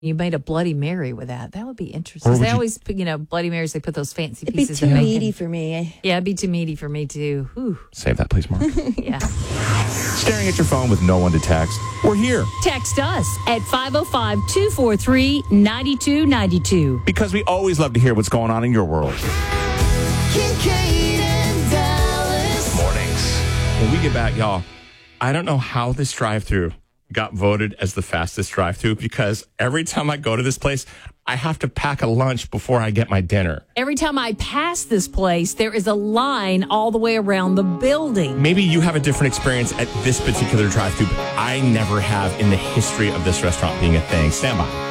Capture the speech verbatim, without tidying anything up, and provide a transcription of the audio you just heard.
You made a Bloody Mary with that. That would be interesting. They you, always, put, you know, Bloody Marys, they put those fancy it'd pieces be too in meaty for me. Yeah, it'd be too meaty for me, too. Whew. Save that, please, Mark. Yeah. Staring at your phone with no one to text. We're here. Text us at five oh five, two four three, nine two nine two. Because we always love to hear what's going on in your world. Kincaid and Dallas. Mornings. When we get back, y'all, I don't know how this drive-thru got voted as the fastest drive-thru because every time I go to this place, I have to pack a lunch before I get my dinner. Every time I pass this place, there is a line all the way around the building. Maybe you have a different experience at this particular drive-thru, but I never have in the history of this restaurant being a thing. Stand by.